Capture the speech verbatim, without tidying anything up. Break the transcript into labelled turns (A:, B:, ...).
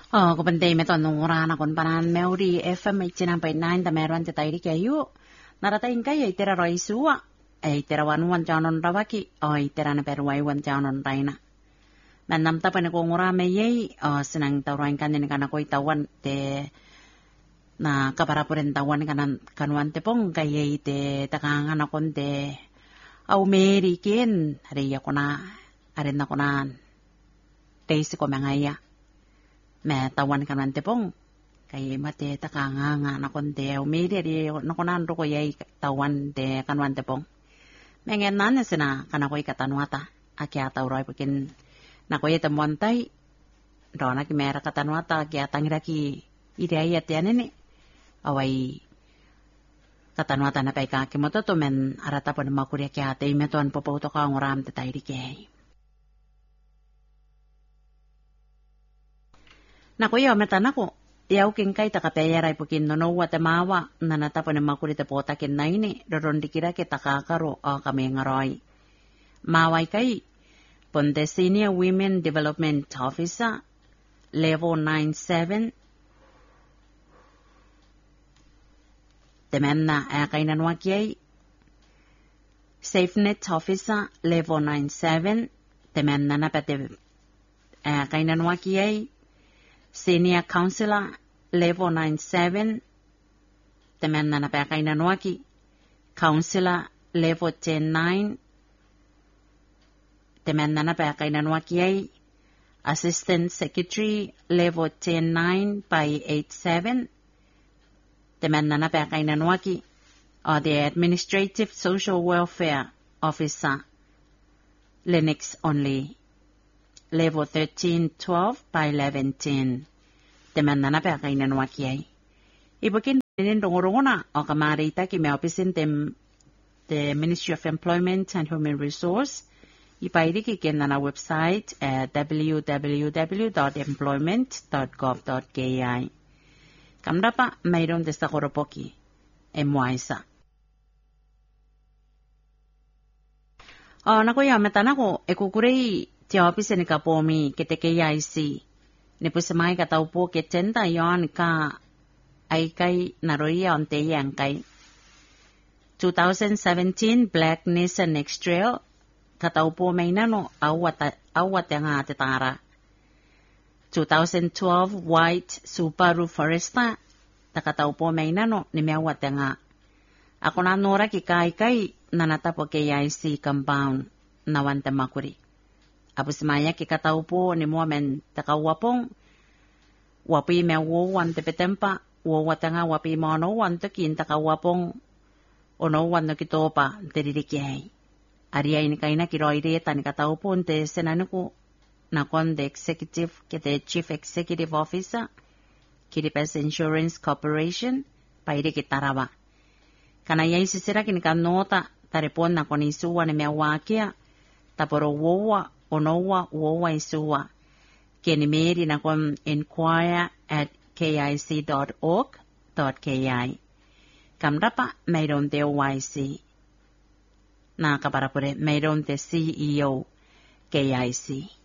A: Oh, kapantay me to nung ora na kon panan meuri F M eighty-nine point nine ta meron te tairi kayu. Naratain kayo itera roi suwa. Ay itera wan wan janon rawaki. O itera na perwai wan janon raina. Manam ta pa na kong ora me yay. O sinang tawrain kanin ka na ko itawan te na kaparapurin tawan kanan kanuan te pong kayay te takangan akon te au merikin. Hari ako na. Arin ako na. Taisi ko mangaya. Me tawan kanan te pong kay mate takanga nga na konte o media di no konan ro ko yai tawan de kanwan te pong mengen nan sina kana ko ikatanwata akya tawrai pukin na ko yeta montai dona ki mera katanwata akya tangira ki idea te anene awai katanwata na pai ka ki moto to men arata pon makuri akya te meton popo to ka ngoram te tairi ke na ko yo meta na ko yau king kai takapeyara ipukin no wa te mawa na natapo na makuri te pota kin naini roron dikira ke takakaro o kami ngaroi mawai kai ponte senior women development officer level ninety-seven temenna akai nanwa kiai safenet officer level ninety-seven temenna na pete akai nanwa kiai Senior Counselor, Level ninety-seven, teman na napakay na nuwaki. Counselor, Level ten nine, teman na napakay na nuwaki ay. Assistant Secretary, Level ten nine by eighty-seven, teman na napakay na nuwaki. O the Administrative Social Welfare Officer, Linux only. Level thirteen twelve by eleven ten. Teman na pa kay nanwakiyay. Ibukin din rongo-rongo na o kamarita ki may opisin tem the Ministry of Employment and Human Resource. Ipaidi ki ken na na website at w w w dot employment dot gov dot k i. Kamda pa mayroon desta koropoki. Emwaisa. O nakuya metana ko ekukurei Ti office ni kapomi kete K I C. Ni pusamay kataupo ketenta yon ka ay kay naroya onte yang kay. twenty seventeen Black Nissan Next Trail kataupo may nano awat awat yang atetara. twenty twelve White Subaru Forester takataupo may nano ni mewat yang ako na nora kikay kay nanatapo K I C compound nawante makuri. Apos maya kikatau po ni mo men takawapong wapi me wo wan te petempa wo watanga wapi mo no wan te kin takawapong ono wan no kitopa teririkiyay. Ariya ini kaina kiroire tan katau po te senano ko na kon the executive kete chief executive officer Kiripes Insurance Corporation paire kitarawa. Kanayay sisira kin kanota taripon na kon isuwa ni mewakia taporo wowa Onowa wowa isuwa. Kenimeri na kon inquire at k i c dot org dot k i. Kamrapa mayroon te O I C. Na kaparapure mayroon te C E O K I C.